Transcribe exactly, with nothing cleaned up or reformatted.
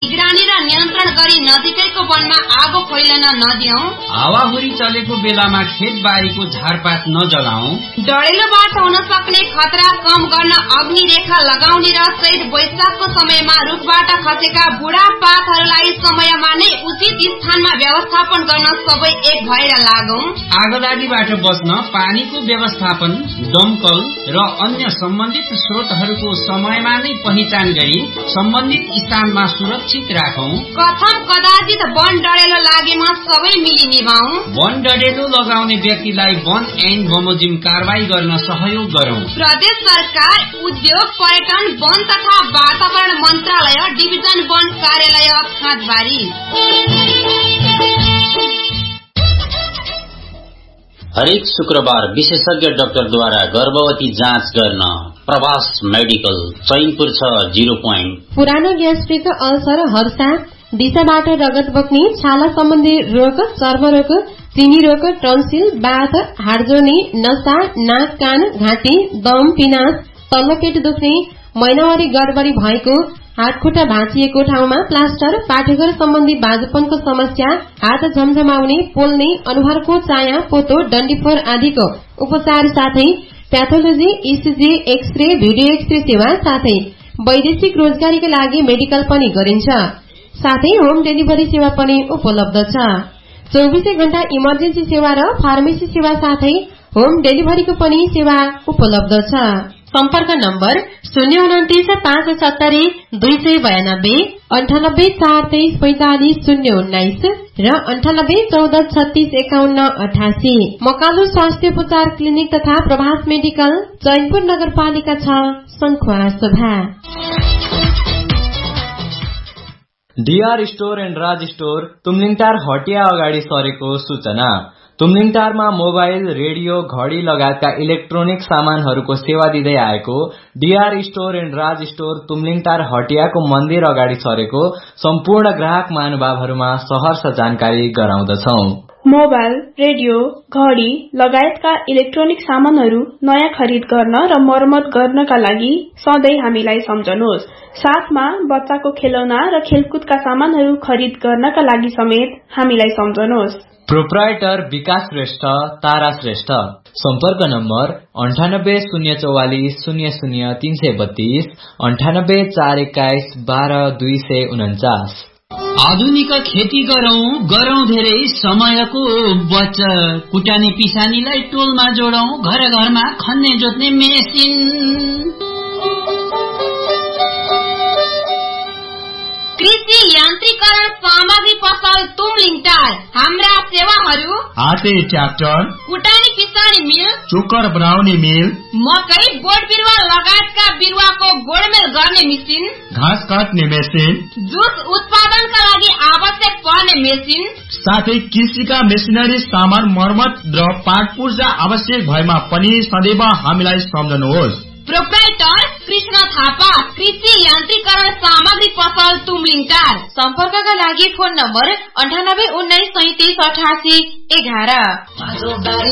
निगरानी र नियन्त्रण गरी नजिकैको वनमा आगो फैलन नदियौं। हावाहुरी चलेको बेलामा खेतबारीको झारपात नजलाऊ। डढेलोबाट हुन सक्ने खतरा कम गर्न अग्नि रेखा लगाउने र चैत वैशाखको समयमा रुखबाट खसेका बुढा पातहरूलाई समयमा नै उचित स्थानमा व्यवस्थापन गर्न सबै एक भएर लागौं। आगलागीबाट बच्न पानीको व्यवस्थापन, दमकल र अन्य सम्बन्धित स्रोतहरूको समयमा नै पहिचान गरी सम्बन्धित स्थानमा सुरक्षित राखौं। कथम कदाचित वन डढेलो लागेमा सबै मिली निभाऊ। वन डढेलो लगाउने व्यक्तिलाई वन एन्ड बमोजिम कारवाही गर्न सहयोग गरौं। प्रदेश सरकार, उद्योग, पर्यटन, वन तथा वातावरण मन्त्रालय, डिभिजन वन कार्यालय खाँदबारी। हरेक शुक्रबार विशेषज्ञ डाक्टरद्वारा गर्भवती जाँच गर्न प्रभास मेडिकल चैनपुर छ जीरो पोइन्ट। पुरानो ग्यास्ट्रिक, अल्सर, हर्षा, दिशाबाट रगत बग्ने, छाला सम्बन्धी रोग, चर्मरोग, चिनी रोग, टन्सिल, बाथ, हाडजोर्नी, नसा, नाक, कान, घाँटी, दम, पिनास, तल्लो पेट दुख्ने, महिनावारी गडबडी भएको, हातखुट्टा भाँचिएको ठाउँमा प्लास्टर, पाठेघर सम्बन्धी बाजुपनको समस्या, हात झमझमाउने, पोल्ने, अनुहारको चाया, पोतो, डन्डीफोर आदिको उपचार साथै pathology, ECG, x-ray, video x-ray सेवा साथै वैदेशिक रोजगारीका लागि मेडिकल पनि गरिन्छ। साथै होम डेलिभरी सेवा पनि उपलब्ध छ। चौबीसै घण्टा इमर्जेन्सी सेवा र फार्मेसी सेवा साथै होम डेलिभरीको पनि सेवा उपलब्ध छ। सम्पर्क नम्बर शून्य उन्तिस पाँच सत्तरी दुई सय बयानब्बे, अन्ठानब्बे चार तेइस पैंतालिस शून्य उन्नाइस र अन्ठानब्बे चौध छत्तीस एकाउन्न अठासी। मकालु स्वास्थ्य उपचार क्लिनिक तथा प्रभास मेडिकल चैनपुर नगरपालिका छ Sankhuwasabha. DR store and Raj store Tumlingtar हटिया अगाडि सरेको सूचना। तुमलिङटारमा मोबाइल, रेडियो, घड़ी लगायतका इलेक्ट्रोनिक सामानहरूको सेवा दिँदै आएको DR store and Raj store Tumlingtar हटियाको मन्दिर अगाडि सरेको सम्पूर्ण ग्राहक महानुभावहरूमा सहर्ष जानकारी गराउँदछौ। मोबाइल, रेडियो, घड़ी लगायतका इलेक्ट्रोनिक सामानहरू नयाँ खरिद गर्न र मर्मत गर्नका लागि सधैँ हामीलाई सम्झनुहोस्। साथमा बच्चाको खेलौना र खेलकुदका सामानहरू खरिद गर्नका लागि समेत हामीलाई सम्झनुहोस्। प्रोप्राइटर विकास श्रेष्ठ, तारा श्रेष्ठ। सम्पर्क नम्बर अन्ठानब्बे शून्य चौवालिस शून्य शून्य तीन सय बत्तीस, अन्ठानब्बे चार एक्काइस बाह्र दुई सय उन्चास। आधुनिक खेती गरौं गरौं धेरै समयको बचत। कुटानी पिसानीलाई टोलमा जोडौं, घर घरमा खन्ने जोत्ने मेसिन। कृषि यान्त्रिकरण सामग्री पसल तुमलिङटार। हाम्रा सेवाहरू: हाते ट्र्याक्टर, कुटानी पिसानी मिल, चोकर बनाउने मिल, मकै, बोट बिरुवा लगायतका बिरुवाको गोडमेल गर्ने मेसिन, घाँस काट्ने मेसिन, जुस उत्पादनका लागि आवश्यक पर्ने मेसिन, साथै कृषिका मेसिनरी सामान मर्मत र पाठ पूर्जा आवश्यक भएमा पनि सदैव हामीलाई सम्झनुहोस्। प्रोप्राइटर कृष्ण थापा, कृषि यान्त्रिकरण सामग्री पसल तुमलिङटार। सम्पर्कका लागि फोन नम्बर अन्ठानब्बे उन्नाइस सैतिस अठासी एघार।